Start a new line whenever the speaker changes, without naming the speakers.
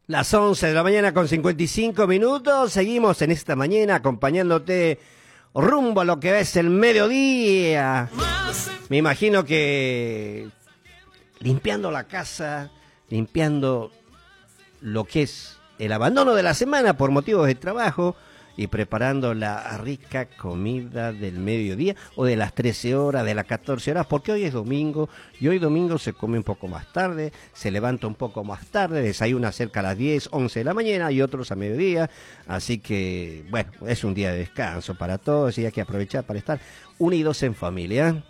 Las 11 de la mañana con 55 minutos. Seguimos en esta mañana acompañándote rumbo a lo que es el mediodía. Me imagino que limpiando la casa, limpiando lo que es el abandono de la semana por motivos de trabajo y preparando la rica comida del mediodía o de las 13 horas, de las 14 horas, porque hoy es domingo y hoy domingo se come un poco más tarde, se levanta un poco más tarde, desayuna cerca a las 10, 11 de la mañana y otros a mediodía, así que bueno, es un día de descanso para todos y hay que aprovechar para estar unidos en familia.